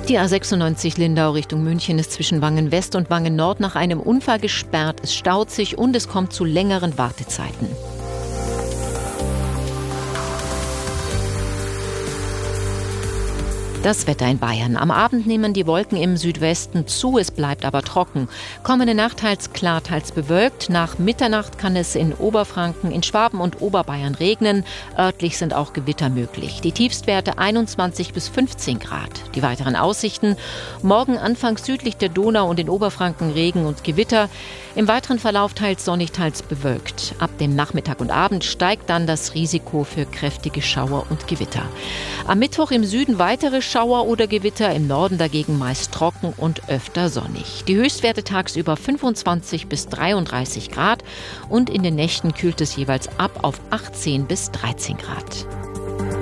Die A96 Lindau Richtung München ist zwischen Wangen West und Wangen Nord nach einem Unfall gesperrt. Es staut sich und es kommt zu längeren Wartezeiten. Das Wetter in Bayern. Am Abend nehmen die Wolken im Südwesten zu, es bleibt aber trocken. Kommende Nacht teils klar, teils bewölkt. Nach Mitternacht kann es in Oberfranken, in Schwaben und Oberbayern regnen. Örtlich sind auch Gewitter möglich. Die Tiefstwerte 21 bis 15 Grad. Die weiteren Aussichten: morgen anfangs südlich der Donau und in Oberfranken Regen und Gewitter. Im weiteren Verlauf teils sonnig, teils bewölkt. Ab dem Nachmittag und Abend steigt dann das Risiko für kräftige Schauer und Gewitter. Am Mittwoch im Süden weitere Schauer oder Gewitter, im Norden dagegen meist trocken und öfter sonnig. Die Höchstwerte tagsüber 25 bis 33 Grad und in den Nächten kühlt es jeweils ab auf 18 bis 13 Grad.